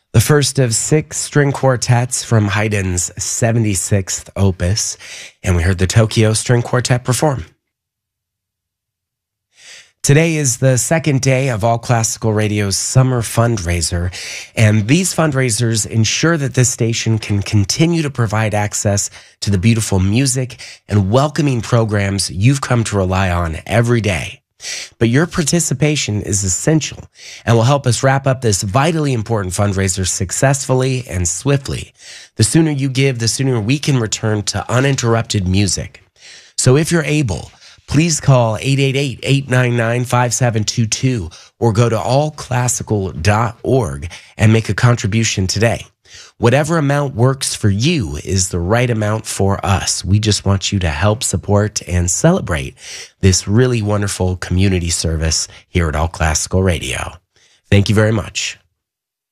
The first of 6 string quartets from Haydn's 76th opus, and we heard the Tokyo String Quartet perform. Today is the second day of All Classical Radio's summer fundraiser, and these fundraisers ensure that this station can continue to provide access to the beautiful music and welcoming programs you've come to rely on every day. But your participation is essential and will help us wrap up this vitally important fundraiser successfully and swiftly. The sooner you give, the sooner we can return to uninterrupted music. So if you're able, please call 888-899-5722 or go to allclassical.org and make a contribution today. Whatever amount works for you is the right amount for us. We just want you to help support and celebrate this really wonderful community service here at All Classical Radio. Thank you very much.